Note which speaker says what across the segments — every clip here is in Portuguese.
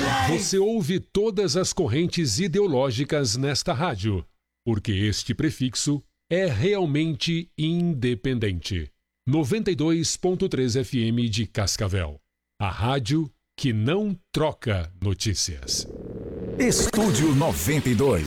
Speaker 1: Você ouve todas as correntes ideológicas nesta rádio, porque este prefixo é realmente independente. 92.3 FM de Cascavel. A rádio que não troca notícias.
Speaker 2: Estúdio 92.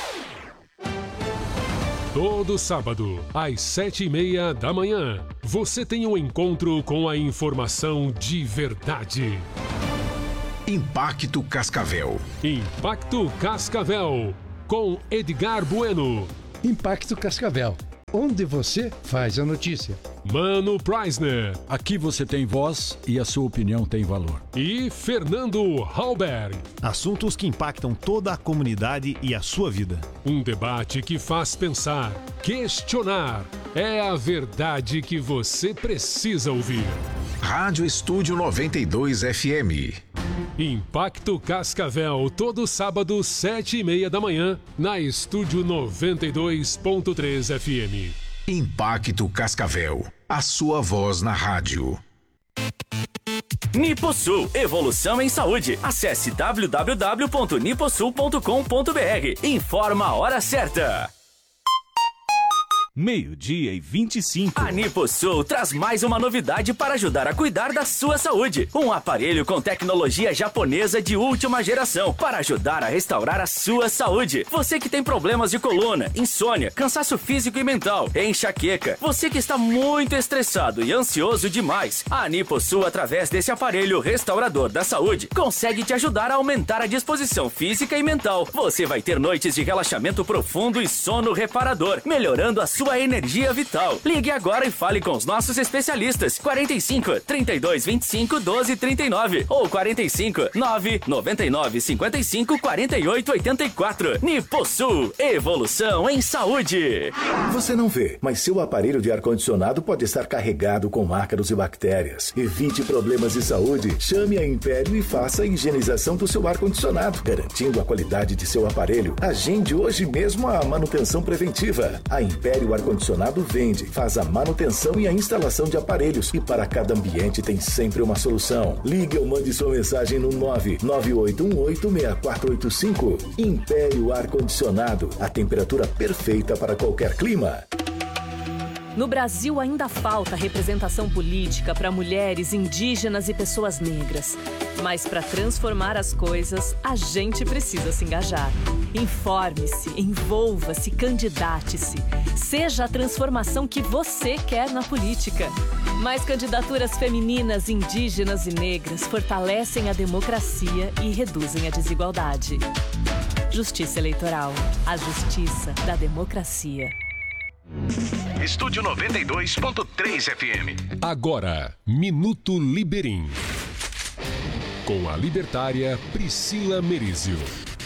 Speaker 1: Todo sábado, às 7:30 da manhã, você tem um encontro com a informação de verdade.
Speaker 2: Impacto Cascavel.
Speaker 1: Impacto Cascavel, com Edgar Bueno.
Speaker 3: Impacto Cascavel, onde você faz a notícia.
Speaker 1: Mano Preisner.
Speaker 4: Aqui você tem voz e a sua opinião tem valor.
Speaker 1: E Fernando Halberg.
Speaker 5: Assuntos que impactam toda a comunidade e a sua vida.
Speaker 1: Um debate que faz pensar, questionar. É a verdade que você precisa ouvir.
Speaker 2: Rádio Estúdio 92 FM.
Speaker 1: Impacto Cascavel, todo sábado, 7:30 da manhã, na Estúdio 92.3 FM.
Speaker 2: Impacto Cascavel, a sua voz na rádio.
Speaker 6: Niposul, evolução em saúde. Acesse www.niposul.com.br. Informa a hora certa.
Speaker 5: 12:25.
Speaker 6: A Niposul traz mais uma novidade para ajudar a cuidar da sua saúde. Um aparelho com tecnologia japonesa de última geração para ajudar a restaurar a sua saúde. Você que tem problemas de coluna, insônia, cansaço físico e mental, enxaqueca, você que está muito estressado e ansioso demais, a Niposul, através desse aparelho restaurador da saúde, consegue te ajudar a aumentar a disposição física e mental. Você vai ter noites de relaxamento profundo e sono reparador, melhorando a sua energia vital. Ligue agora e fale com os nossos especialistas. 45 32 25 12 39 ou 45 9 99 55 48 84. Niposul, evolução em saúde.
Speaker 7: Você não vê, mas seu aparelho de ar-condicionado pode estar carregado com ácaros e bactérias. Evite problemas de saúde. Chame a Império e faça a higienização do seu ar-condicionado, garantindo a qualidade de seu aparelho. Agende hoje mesmo a manutenção preventiva. A Império Ar-condicionado vende, faz a manutenção e a instalação de aparelhos, e para cada ambiente tem sempre uma solução. Ligue ou mande sua mensagem no 998186485. Império Ar-condicionado, a temperatura perfeita para qualquer clima.
Speaker 8: No Brasil ainda falta representação política para mulheres, indígenas e pessoas negras. Mas para transformar as coisas, a gente precisa se engajar. Informe-se, envolva-se, candidate-se. Seja a transformação que você quer na política. Mais candidaturas femininas, indígenas e negras fortalecem a democracia e reduzem a desigualdade. Justiça Eleitoral. A justiça da democracia.
Speaker 2: Estúdio 92.3 FM.
Speaker 1: Agora, Minuto Liberim. Com a libertária Priscila Merizio.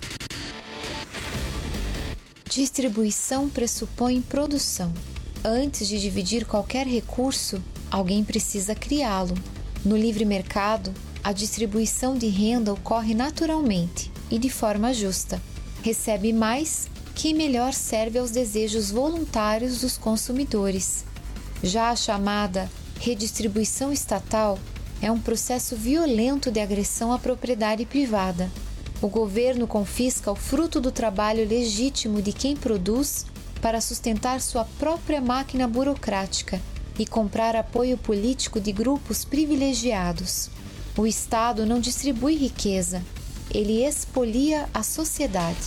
Speaker 9: Distribuição pressupõe produção. Antes de dividir qualquer recurso, alguém precisa criá-lo. No livre mercado, a distribuição de renda ocorre naturalmente e de forma justa. Recebe mais quem melhor serve aos desejos voluntários dos consumidores. Já a chamada redistribuição estatal é um processo violento de agressão à propriedade privada. O governo confisca o fruto do trabalho legítimo de quem produz para sustentar sua própria máquina burocrática e comprar apoio político de grupos privilegiados. O Estado não distribui riqueza, ele expolia a sociedade.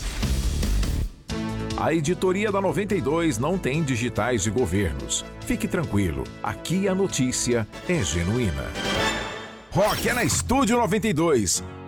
Speaker 2: A editoria da 92 não tem digitais de governos. Fique tranquilo, aqui a notícia é genuína. Rock é na Estúdio 92.